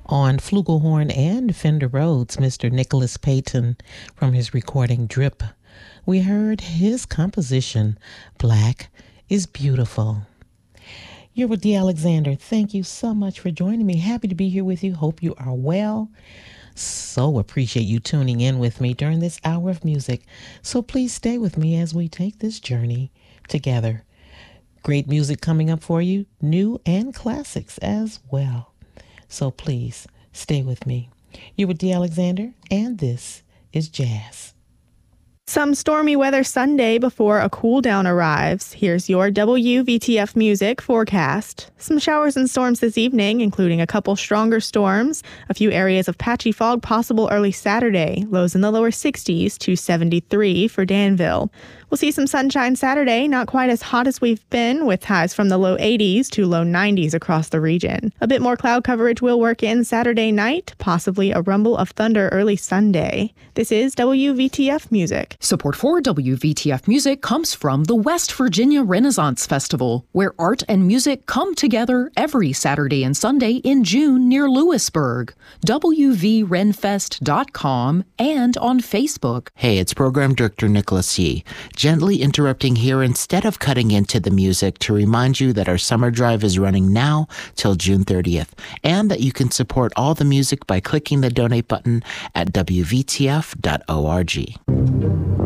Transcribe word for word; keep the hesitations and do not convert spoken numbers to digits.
On flugelhorn and Fender Rhodes, Mister Nicholas Payton from his recording Drip. We heard his composition, Black is Beautiful. You're with Dee Alexander. Thank you so much for joining me. Happy to be here with you. Hope you are well. So appreciate you tuning in with me during this hour of music. So please stay with me as we take this journey together. Great music coming up for you, new and classics as well. So please stay with me. You're with Dee Alexander, and this is Jazz. Some stormy weather Sunday before a cool down arrives. Here's your W V T F music forecast. Some showers and storms this evening, including a couple stronger storms. A few areas of patchy fog possible early Saturday. Lows in the lower sixties to seventy-three for Danville. We'll see some sunshine Saturday, not quite as hot as we've been, with highs from the low eighties to low nineties across the region. A bit more cloud coverage will work in Saturday night, possibly a rumble of thunder early Sunday. This is W V T F Music. Support for W V T F Music comes from the West Virginia Renaissance Festival, where art and music come together every Saturday and Sunday in June near Lewisburg. W V renfest dot com and on Facebook. Hey, it's Program Director Nicholas Yee, gently interrupting here instead of cutting into the music to remind you that our summer drive is running now till June thirtieth, and that you can support all the music by clicking the donate button at W V T F dot org.